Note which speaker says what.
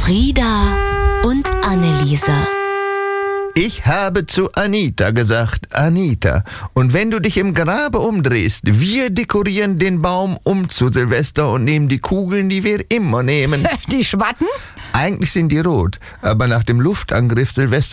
Speaker 1: Frieda und Anneliese.
Speaker 2: Ich habe zu Anita gesagt, Anita, und wenn du dich im Grabe umdrehst, wir dekorieren den Baum zu Silvester und nehmen die Kugeln, die wir immer nehmen.
Speaker 3: Die Schwatten?
Speaker 2: Eigentlich sind die rot, aber nach dem Luftangriff Silvester